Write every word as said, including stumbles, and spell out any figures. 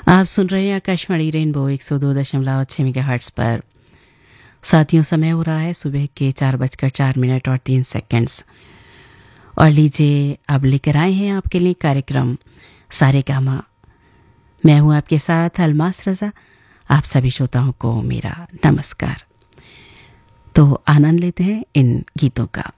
आप सुन रहे हैं आकाशवाणी रेनबो एक सौ दो दशमलव छः मेगाहर्ट्ज़ पर। साथियों, समय हो रहा है सुबह के चार बजकर चार मिनट और तीन सेकंड्स। और लीजिए, अब लेकर आए हैं आपके लिए कार्यक्रम सारे गामा। मैं हूं आपके साथ अलमास रजा। आप सभी श्रोताओं को मेरा नमस्कार। तो आनंद लेते हैं इन गीतों का।